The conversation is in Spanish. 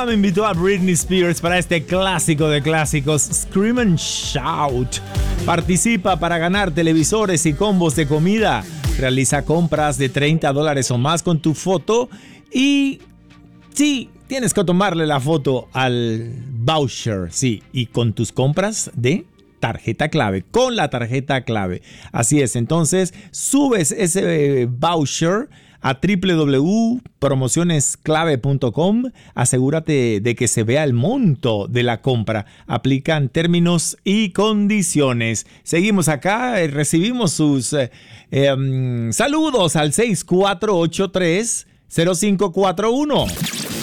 Obama invitó a Britney Spears para este clásico de clásicos, Scream and Shout. Participa para ganar televisores y combos de comida. Realiza compras de $30 o más con tu foto y sí, tienes que tomarle la foto al voucher, sí, y con tus compras de tarjeta clave, con la tarjeta clave. Así es, entonces subes ese voucher a www.promocionesclave.com. Asegúrate de que se vea el monto de la compra. Aplican términos y condiciones. Seguimos acá, recibimos sus saludos al 6483-0541.